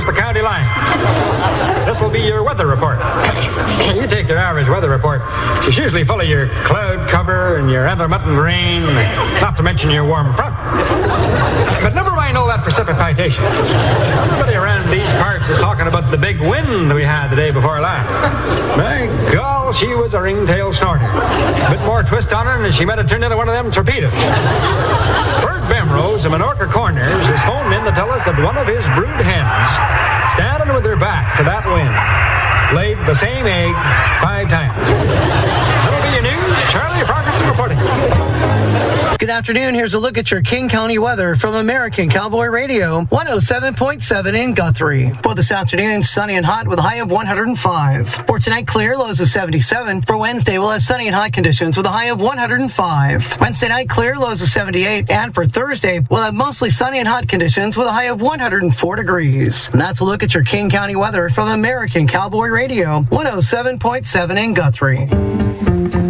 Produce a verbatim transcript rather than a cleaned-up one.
towards the county line. This will be your weather report. You take your average weather report. It's usually full of your cloud cover and your intermittent rain, not to mention your warm front. But never mind all that precipitation. Everybody around these parts is talking about the big wind we had the day before last. My God, she was a ringtail snorter. A bit more twist on her and she might have turned into one of them torpedoes. Bert Bemrose of Menorca Corners is phoned in to tell us that one of his brood hens, standing with her back to that wind, laid the same egg five times. That'll be your news. Charlie Farquharson reporting. Good afternoon. Here's a look at your King County weather from American Cowboy Radio, one oh seven point seven in Guthrie. For this afternoon, sunny and hot with a high of one hundred five. For tonight, clear, lows of seventy-seven. For Wednesday, we'll have sunny and hot conditions with a high of one hundred five. Wednesday night, clear, lows of seventy-eight. And for Thursday, we'll have mostly sunny and hot conditions with a high of one hundred four degrees. And that's a look at your King County weather from American Cowboy Radio, one oh seven point seven in Guthrie.